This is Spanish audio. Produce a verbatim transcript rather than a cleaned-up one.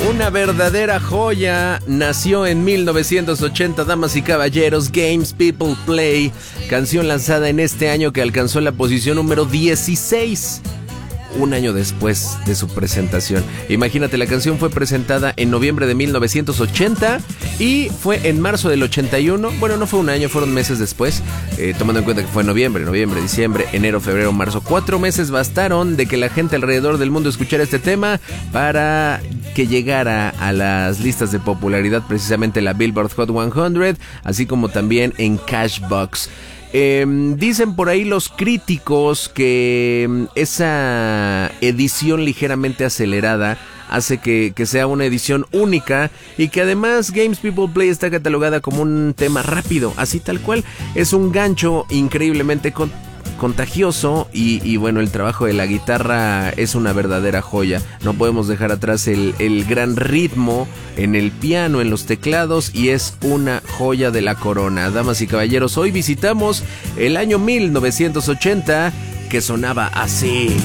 Una verdadera joya. Nació en mil novecientos ochenta, damas y caballeros. Games People Play, canción lanzada en este año que alcanzó la posición número dieciséis, un año después de su presentación. Imagínate, la canción fue presentada en noviembre de mil novecientos ochenta y fue en marzo del ochenta y uno. Bueno, no fue un año, fueron meses después, eh, tomando en cuenta que fue noviembre, noviembre, diciembre, enero, febrero, marzo. Cuatro meses bastaron de que la gente alrededor del mundo escuchara este tema para que llegara a las listas de popularidad, precisamente la Billboard Hot cien, así como también en Cashbox. Eh, dicen por ahí los críticos que esa edición ligeramente acelerada hace que, que sea una edición única y que además Games People Play está catalogada como un tema rápido, así tal cual. Es un gancho increíblemente con contagioso y, y bueno, el trabajo de la guitarra es una verdadera joya. No podemos dejar atrás el, el gran ritmo en el piano, en los teclados, y es una joya de la corona. Damas y caballeros, hoy visitamos el año mil novecientos ochenta, que sonaba así.